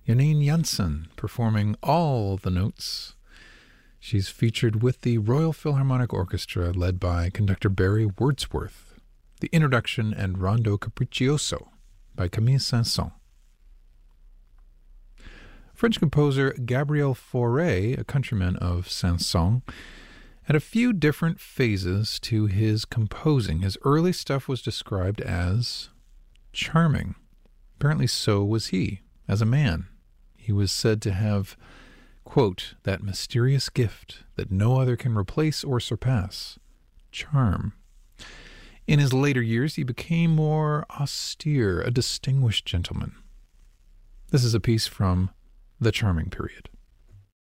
Janine Jansen performing all the notes. She's featured with the Royal Philharmonic Orchestra led by conductor Barry Wordsworth. The introduction and Rondo Capriccioso by Camille Saint-Saëns. French composer Gabriel Fauré, a countryman of Saint-Saëns, had a few different phases to his composing. His early stuff was described as charming. Apparently so was he, as a man. He was said to have, quote, that mysterious gift that no other can replace or surpass, charm. In his later years, he became more austere, a distinguished gentleman. This is a piece from The Charming Period.